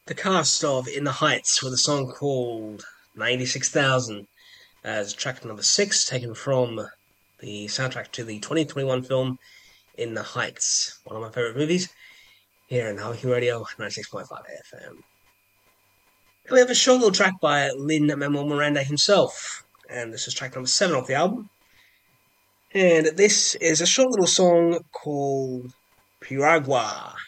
the cast of In the Heights with a song called 96,000 as track number 6, taken from the soundtrack to the 2021 film In the Heights, one of my favourite movies, here in Hurricane Radio 96.5 FM. And we have a short little track by Lin-Manuel Miranda himself, and this is track number 7 off the album. And this is a short little song called Piragua.